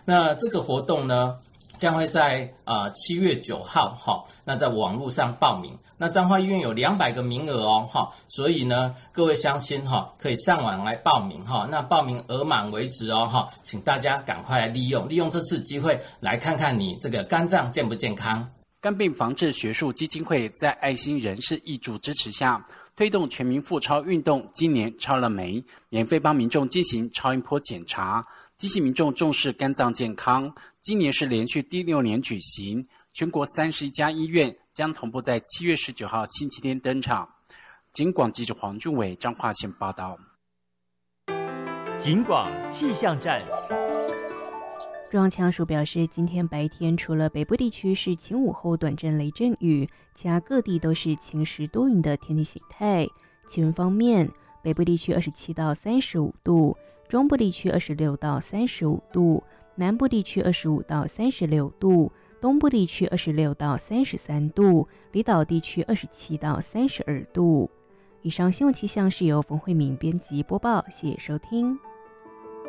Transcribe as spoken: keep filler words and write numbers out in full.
那这个活动呢，将会在呃七月九号哈，那在网络上报名。那彰化医院有两百个名额哦哈，所以呢，各位乡亲哈可以上网来报名哈。那报名额满为止哦哈，请大家赶快来利用利用这次机会来看看你这个肝脏健不健康。 肝病防治学术基金会在爱心人士挹注支持下，推动全民复超运动，今年超了酶，免费帮民众进行超音波检查，提醒民众重视肝脏健康。今年是连续第六年举行，全国三十一家医院将同步在七月十九号星期天登场。警广记者黄俊伟彰化县报道。 警广气象站。 中央气象署表示，今天白天除了北部地区是晴午后短暂雷阵雨，其他各地都是晴时多云的天气形态。气温方面，北部地区二十七到三十五度，中部地区二十六到三十五度，南部地区二十五到三十六度，东部地区二十六到三十三度，离岛地区二十七到三十二度。以上新闻气象是由冯慧敏编辑播报，谢谢收听。